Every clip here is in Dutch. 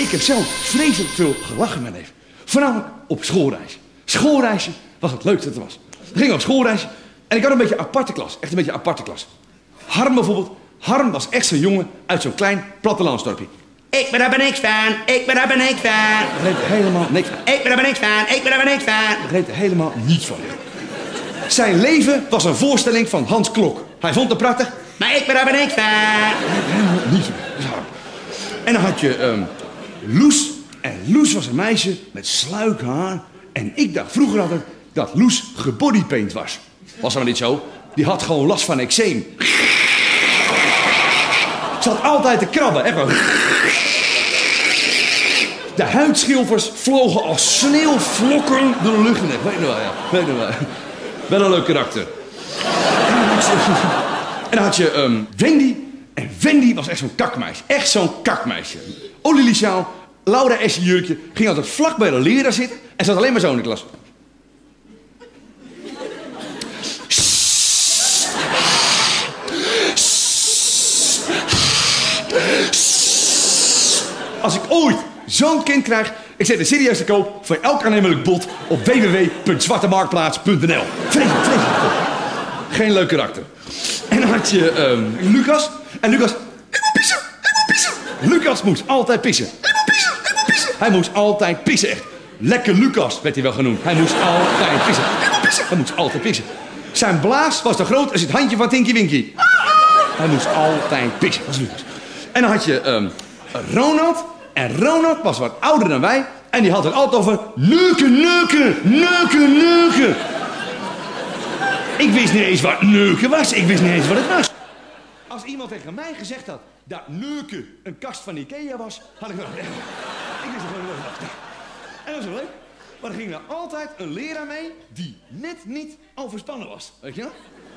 ik heb zelf vreselijk veel gelachen in mijn leven. Voornamelijk op schoolreis. Schoolreisje was het leukste dat er was. We gingen op schoolreisje en ik had een beetje een aparte klas. Echt een beetje een aparte klas. Harm bijvoorbeeld. Harm was echt zo'n jongen uit zo'n klein plattelandsdorpje. Ik ben er niks van, ik ben er niks van. Ik begreep er helemaal niks van. Ik ben er niks van, ik ben er niks van. Ik begreep er helemaal niets van. Zijn leven was een voorstelling van Hans Klok. Hij vond het prachtig. Maar ik ben er niks van. Helemaal niets van. Dat is Harm. En dan had je Loes. En Loes was een meisje met sluik haar. En ik dacht vroeger altijd dat Loes gebodypaint was. Was maar niet zo. Die had gewoon last van eczeem. Zat altijd te krabben. Echt wel. De huidschilfers vlogen als sneeuwvlokken door de lucht in. Weet je wel, ja. Weet je wel. Wel een leuk karakter. En dan had je Wendy. En Wendy was echt zo'n kakmeisje. Echt zo'n kakmeisje. Olielisjaal, Laura Essie jurkje. Ging altijd vlak bij de leraar zitten. En zat alleen maar zo in de klas. Als ik ooit zo'n kind krijg, ik zet een serieus te koop voor elk aannemelijk bod op www.zwartemarktplaats.nl. Vreselijk. Geen leuk karakter. En dan had je Lucas. En Lucas, ik moet pissen. Lucas moest altijd pissen. Ik moet pissen. Hij moest altijd pissen, echt. Lekker Lucas werd hij wel genoemd. Hij moest altijd pissen. Hij moest altijd pissen. Zijn blaas was zo groot als het handje van Tinky Winky. Hij moest altijd pissen, dat was Lucas. En dan had je Ronald. En Ronald was wat ouder dan wij. En die had het altijd over neuken. Ik wist niet eens wat neuken was. Ik wist niet eens wat het was. Als iemand tegen mij gezegd had dat neuken een kast van Ikea was, had ik wel... Ik wist het gewoon niet wat het was. En dat was wel leuk. Maar er ging er altijd een leraar mee die net niet overspannen was. Weet je wel?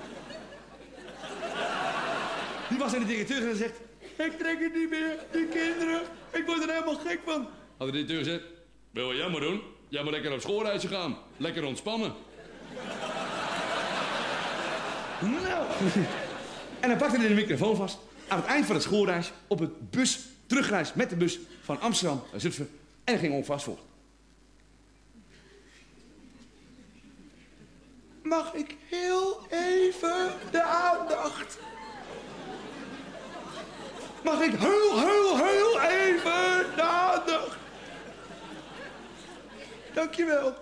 Die was aan de directeur en zegt... Ik trek het niet meer, die kinderen. Ik word er helemaal gek van. Had de directeur gezegd... Wil wat jij maar doen? Jij moet lekker op schoolreisje gaan. Lekker ontspannen. Nou. En dan pakte hij de microfoon vast. Aan het eind van het schoolreis op het bus, terugreis met de bus van Amsterdam naar Zutphen. En ging onvast voor. Mag ik heel even de aandacht? Mag ik heel even de aandacht? Dankjewel.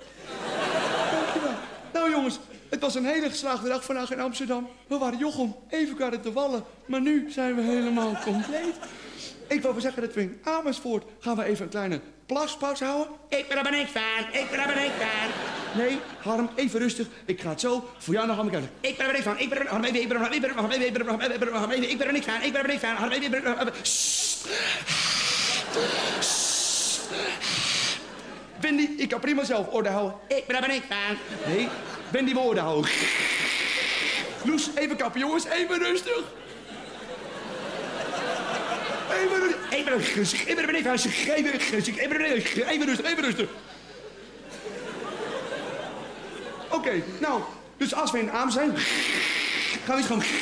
Nou jongens, het was een hele geslaagde dag vandaag in Amsterdam. We waren Jochem, even elkaar te wallen. Maar nu zijn we helemaal compleet. Ik wil zeggen dat we in Amersfoort gaan we even een kleine plaspauze houden. Ik ben er niks van, ik ben er niks van. Nee, Harm, even rustig. Ik ga het zo voor jou nog aan elkaar zeggen. Ik ben er niks van, ik ben er niks van. Wendy, ik kan prima zelf orde houden. Ik ben er niks van. Nee, Wendy wil orde houden. Loes, even kappen jongens, even rustig. Even rustig. Oké, nou, dus als we in Aam zijn, gaan we eens gewoon...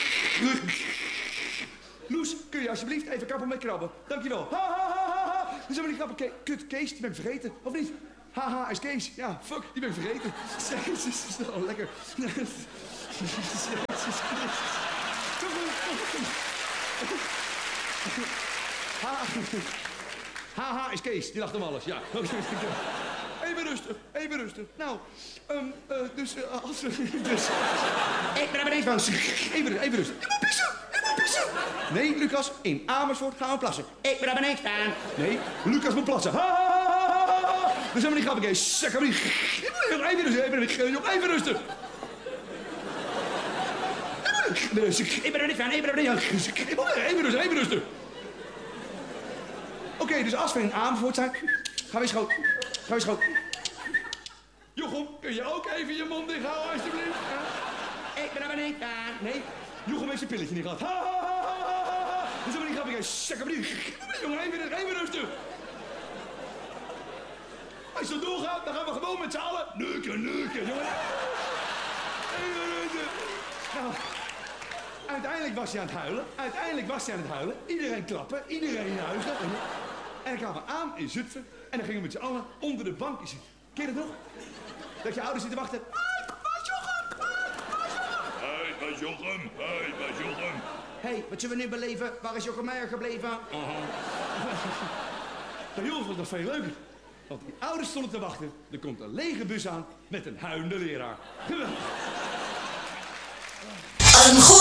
Loes, kun je alsjeblieft even kappen met krabben? Dankjewel. Ha, ha, ha, ha, ha. Dat is helemaal niet grappig. Kut, Kees, die ben ik vergeten. Of niet? Haha, is Kees. Ja, fuck, die ben ik vergeten. Jezus, is wel lekker. Jezus Christus. Haha, is Kees. Die lacht om alles, ja. Even rustig. Nou, dus als we... Dus... Ik ben er niks van. Even rustig. Ik moet pissen. Nee, Lucas, in Amersfoort gaan we plassen. Ik ben er niks van. Nee, Lucas moet plassen. Ha, ha, ha, ha, ha. Dat is helemaal niet grappig, Kees. Even rustig. Ik ben er niks van, Even rustig. Oké, dus als we in Amersfoort zijn, gaan we eens gewoon... Jochem, kun je ook even je mond dicht houden, alsjeblieft? Ja? Ik ben er niks van. Nee, Jochem heeft zijn pilletje niet gehad. Ha, ha, ha, ha, ha. Dat is helemaal niet grappig, jongen, even rustig. Als het doorgaat, dan gaan we gewoon met z'n allen... Neuken, jongen. Even rustig. Nou... Uiteindelijk was hij aan het huilen. Iedereen klappen, iedereen juichen. En dan kwamen we aan in Zutphen. En dan gingen we met z'n allen onder de bank zitten. Ken je dat nog? Dat je ouders zitten wachten. Hé, waar is Jochem? Hé, waar is Jochem? Hé, waar is Jochem? Hé, wat zullen we nu beleven? Waar is Jochem Meijer gebleven? Maar jongens, was nog veel leuker. Want die ouders stonden te wachten. Er komt een lege bus aan met een huilende leraar. Geweldig.